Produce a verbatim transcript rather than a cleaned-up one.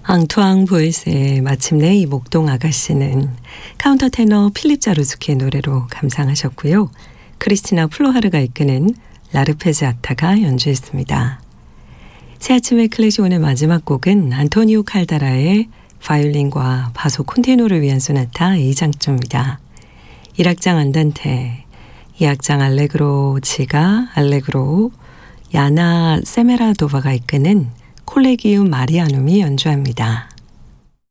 앙투앙 보이스의 마침내 이 목동 아가씨는 카운터 테너 필립 자루스키의 노래로 감상하셨고요. 크리스티나 플로하르가 이끄는 라르페즈 아타가 연주했습니다. 새 아침의 클래식 오늘 마지막 곡은 안토니오 칼다라의 바이올린과 바소 콘티노를 위한 소나타 이 장조입니다. 일 악장 안단테, 이 악장 알레그로 지가 알레그로, 야나 세메라도바가 이끄는 콜레기움 마리아눔이 연주합니다.